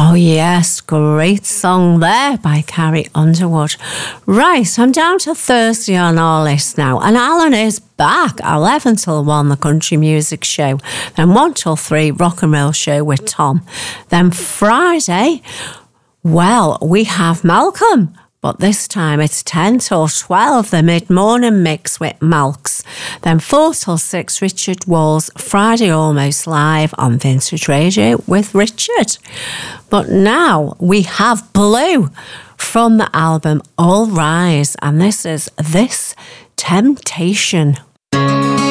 Oh yes, great song there by Carrie Underwood. Right, I'm down to Thursday on our list now, and Alan is back. 11 till 1, the country music show. Then 1 till 3, rock and roll show with Tom. Then Friday, well, we have Malcolm. But this time it's 10 till 12, the mid-morning mix with Malks. Then 4 till 6, Richard Wall's Friday Almost Live on Vintage Radio with Richard. But now we have Blue from the album All Rise, and this is This Temptation.